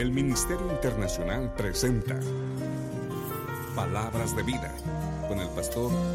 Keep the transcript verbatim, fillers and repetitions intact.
El Ministerio Internacional presenta Palabras de Vida con el pastor